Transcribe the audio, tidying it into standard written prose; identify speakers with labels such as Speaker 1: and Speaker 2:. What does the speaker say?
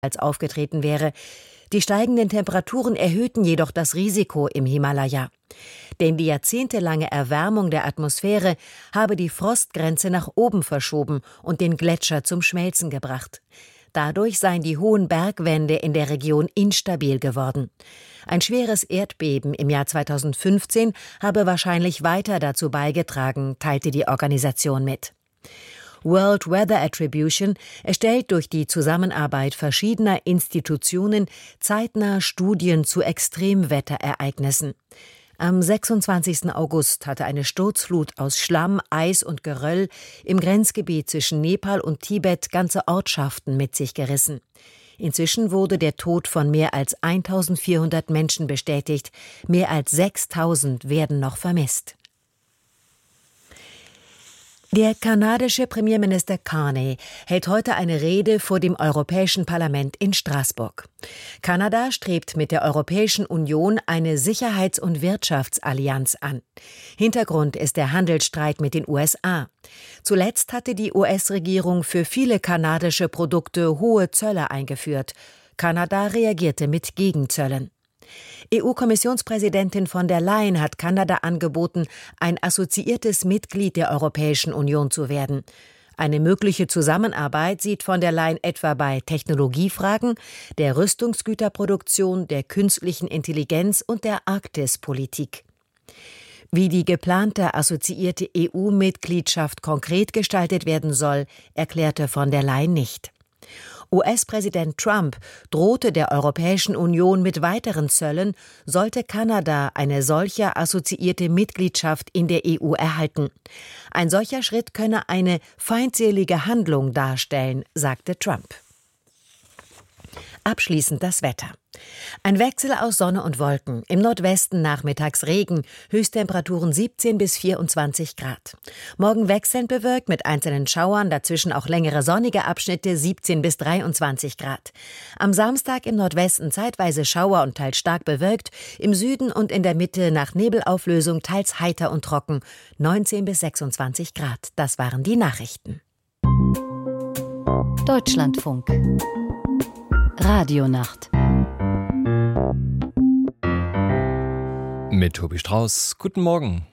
Speaker 1: als aufgetreten wäre. Die steigenden Temperaturen erhöhten jedoch das Risiko im Himalaya. Denn die jahrzehntelange Erwärmung der Atmosphäre habe die Frostgrenze nach oben verschoben und den Gletscher zum Schmelzen gebracht. Dadurch seien die hohen Bergwände in der Region instabil geworden. Ein schweres Erdbeben im Jahr 2015 habe wahrscheinlich weiter dazu beigetragen, teilte die Organisation mit. World Weather Attribution erstellt durch die Zusammenarbeit verschiedener Institutionen zeitnah Studien zu Extremwetterereignissen. Am 26. August hatte eine Sturzflut aus Schlamm, Eis und Geröll im Grenzgebiet zwischen Nepal und Tibet ganze Ortschaften mit sich gerissen. Inzwischen wurde der Tod von mehr als 1400 Menschen bestätigt, mehr als 6000 werden noch vermisst. Der kanadische Premierminister Carney hält heute eine Rede vor dem Europäischen Parlament in Straßburg. Kanada strebt mit der Europäischen Union eine Sicherheits- und Wirtschaftsallianz an. Hintergrund ist der Handelsstreit mit den USA. Zuletzt hatte die US-Regierung für viele kanadische Produkte hohe Zölle eingeführt. Kanada reagierte mit Gegenzöllen. EU-Kommissionspräsidentin von der Leyen hat Kanada angeboten, ein assoziiertes Mitglied der Europäischen Union zu werden. Eine mögliche Zusammenarbeit sieht von der Leyen etwa bei Technologiefragen, der Rüstungsgüterproduktion, der künstlichen Intelligenz und der Arktispolitik. Wie die geplante assoziierte EU-Mitgliedschaft konkret gestaltet werden soll, erklärte von der Leyen nicht. US-Präsident Trump drohte der Europäischen Union mit weiteren Zöllen, sollte Kanada eine solche assoziierte Mitgliedschaft in der EU erhalten. Ein solcher Schritt könne eine feindselige Handlung darstellen, sagte Trump. Abschließend das Wetter. Ein Wechsel aus Sonne und Wolken. Im Nordwesten nachmittags Regen, Höchsttemperaturen 17 bis 24 Grad. Morgen wechselnd bewölkt mit einzelnen Schauern, dazwischen auch längere sonnige Abschnitte 17 bis 23 Grad. Am Samstag im Nordwesten zeitweise Schauer und teils stark bewölkt, im Süden und in der Mitte nach Nebelauflösung teils heiter und trocken, 19 bis 26 Grad. Das waren die Nachrichten.
Speaker 2: Deutschlandfunk Radionacht
Speaker 3: mit Tobi Strauß. Guten Morgen.